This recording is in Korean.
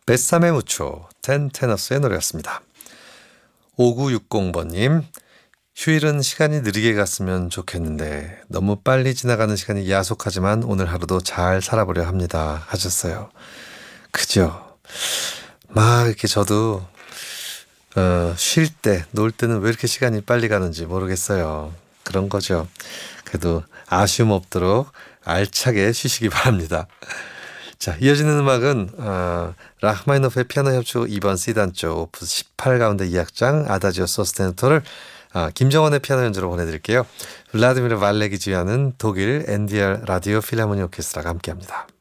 뱃삼의 무초 텐테너스의 노래였습니다. 5960번님, 휴일은 시간이 느리게 갔으면 좋겠는데 너무 빨리 지나가는 시간이 야속하지만 오늘 하루도 잘 살아보려 합니다 하셨어요. 그죠? 막 이렇게 저도 쉴 때, 놀 때는 왜 이렇게 시간이 빨리 가는지 모르겠어요. 그런 거죠. 그래도 아쉬움 없도록 알차게 쉬시기 바랍니다. 자, 이어지는 음악은 라흐마니노프의 피아노 협주 2번 C단조 오프스 18 가운데 2악장 아다지오 소스테노토를 김정원의 피아노 연주로 보내드릴게요. 블라디미르 발렉이 지휘하는 독일 NDR 라디오 필하모니 오케스트라가 함께합니다.